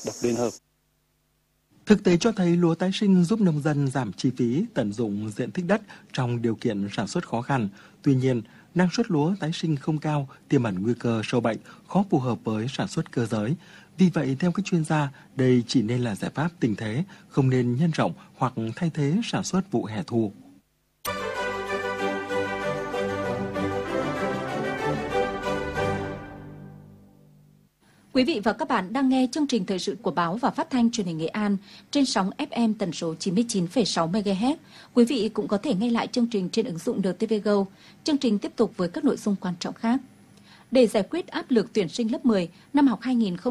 đập liên hợp. Thực tế cho thấy lúa tái sinh giúp nông dân giảm chi phí, tận dụng diện tích đất trong điều kiện sản xuất khó khăn. Tuy nhiên, năng suất lúa tái sinh không cao, tiềm ẩn nguy cơ sâu bệnh, khó phù hợp với sản xuất cơ giới. Vì vậy, theo các chuyên gia, đây chỉ nên là giải pháp tình thế, không nên nhân rộng hoặc thay thế sản xuất vụ hè thu. Quý vị và các bạn đang nghe chương trình thời sự của báo và phát thanh truyền hình Nghệ An trên sóng FM tần số 99,6 MHz. Quý vị cũng có thể nghe lại chương trình trên ứng dụng NTV Go. Chương trình tiếp tục với các nội dung quan trọng khác. Để giải quyết áp lực tuyển sinh lớp 10 năm học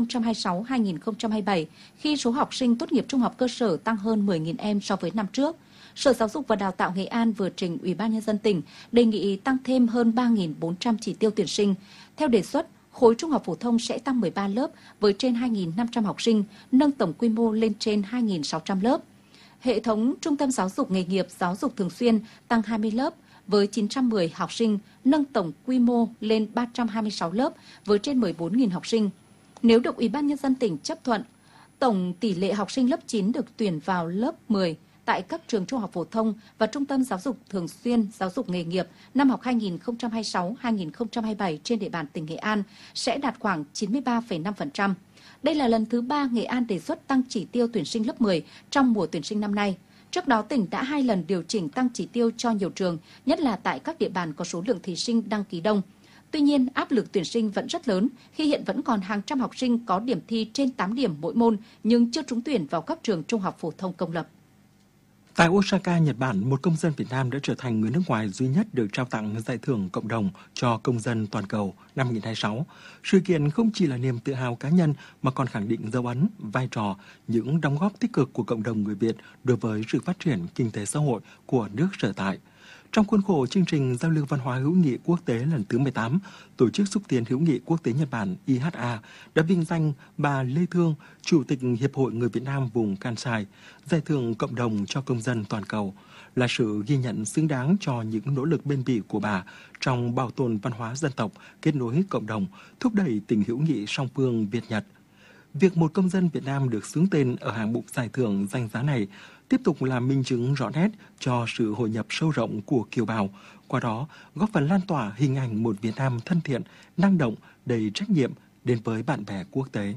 2026-2027, khi số học sinh tốt nghiệp trung học cơ sở tăng hơn 10.000 em so với năm trước, Sở Giáo dục và Đào tạo Nghệ An vừa trình Ủy ban Nhân dân tỉnh đề nghị tăng thêm hơn 3.400 chỉ tiêu tuyển sinh. Theo đề xuất, khối trung học phổ thông sẽ tăng 13 lớp với trên 2.500 học sinh, nâng tổng quy mô lên trên 2.600 lớp. Hệ thống trung tâm giáo dục nghề nghiệp giáo dục thường xuyên tăng 20 lớp với 910 học sinh, nâng tổng quy mô lên 326 lớp với trên 14.000 học sinh. Nếu được Ủy ban Nhân dân tỉnh chấp thuận, tổng tỷ lệ học sinh lớp 9 được tuyển vào lớp 10 tại các trường trung học phổ thông và trung tâm giáo dục thường xuyên giáo dục nghề nghiệp năm học 2026-2027 trên địa bàn tỉnh Nghệ An sẽ đạt khoảng 93,5%. Đây là lần thứ 3 Nghệ An đề xuất tăng chỉ tiêu tuyển sinh lớp 10 trong mùa tuyển sinh năm nay. Trước đó, tỉnh đã 2 lần điều chỉnh tăng chỉ tiêu cho nhiều trường, nhất là tại các địa bàn có số lượng thí sinh đăng ký đông. Tuy nhiên, áp lực tuyển sinh vẫn rất lớn khi hiện vẫn còn hàng trăm học sinh có điểm thi trên 8 điểm mỗi môn nhưng chưa trúng tuyển vào các trường trung học phổ thông công lập. Tại Osaka, Nhật Bản, một công dân Việt Nam đã trở thành người nước ngoài duy nhất được trao tặng giải thưởng cộng đồng cho công dân toàn cầu năm 2026. Sự kiện không chỉ là niềm tự hào cá nhân mà còn khẳng định dấu ấn, vai trò, những đóng góp tích cực của cộng đồng người Việt đối với sự phát triển kinh tế xã hội của nước sở tại. Trong khuôn khổ chương trình giao lưu văn hóa hữu nghị quốc tế lần thứ 18, Tổ chức xúc tiến hữu nghị quốc tế Nhật Bản IHA đã vinh danh bà Lê Thương, Chủ tịch Hiệp hội Người Việt Nam vùng Kansai, giải thưởng cộng đồng cho công dân toàn cầu, là sự ghi nhận xứng đáng cho những nỗ lực bền bỉ của bà trong bảo tồn văn hóa dân tộc, kết nối cộng đồng, thúc đẩy tình hữu nghị song phương Việt-Nhật. Việc một công dân Việt Nam được xướng tên ở hạng mục giải thưởng danh giá này tiếp tục là minh chứng rõ nét cho sự hội nhập sâu rộng của kiều bào, qua đó góp phần lan tỏa hình ảnh một Việt Nam thân thiện, năng động, đầy trách nhiệm đến với bạn bè quốc tế.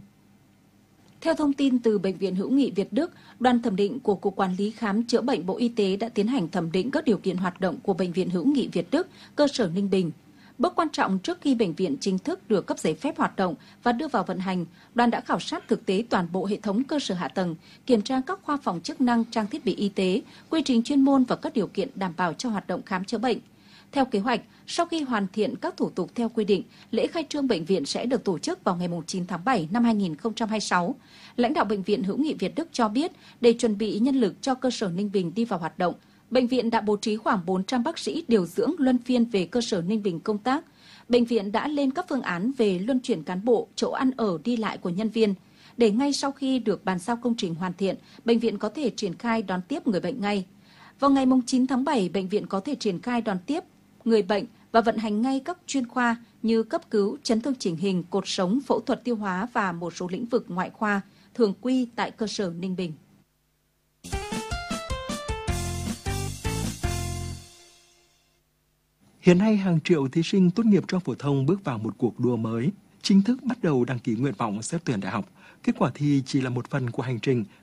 Theo thông tin từ Bệnh viện Hữu nghị Việt Đức, đoàn thẩm định của Cục Quản lý Khám chữa bệnh Bộ Y tế đã tiến hành thẩm định các điều kiện hoạt động của Bệnh viện Hữu nghị Việt Đức, cơ sở Ninh Bình. Bước quan trọng trước khi bệnh viện chính thức được cấp giấy phép hoạt động và đưa vào vận hành, đoàn đã khảo sát thực tế toàn bộ hệ thống cơ sở hạ tầng, kiểm tra các khoa phòng chức năng, trang thiết bị y tế, quy trình chuyên môn và các điều kiện đảm bảo cho hoạt động khám chữa bệnh. Theo kế hoạch, sau khi hoàn thiện các thủ tục theo quy định, lễ khai trương bệnh viện sẽ được tổ chức vào ngày 9 tháng 7 năm 2026. Lãnh đạo Bệnh viện Hữu nghị Việt Đức cho biết, để chuẩn bị nhân lực cho cơ sở Ninh Bình đi vào hoạt động, bệnh viện đã bố trí khoảng 400 bác sĩ điều dưỡng luân phiên về cơ sở Ninh Bình công tác. Bệnh viện đã lên các phương án về luân chuyển cán bộ, chỗ ăn ở đi lại của nhân viên. Để ngay sau khi được bàn giao công trình hoàn thiện, bệnh viện có thể triển khai đón tiếp người bệnh ngay. Vào ngày 9 tháng 7, bệnh viện có thể triển khai đón tiếp người bệnh và vận hành ngay các chuyên khoa như cấp cứu, chấn thương chỉnh hình, cột sống, phẫu thuật tiêu hóa và một số lĩnh vực ngoại khoa thường quy tại cơ sở Ninh Bình. Hiện nay, hàng triệu thí sinh tốt nghiệp trung học phổ thông bước vào một cuộc đua mới, chính thức bắt đầu đăng ký nguyện vọng xét tuyển đại học. Kết quả thi chỉ là một phần của hành trình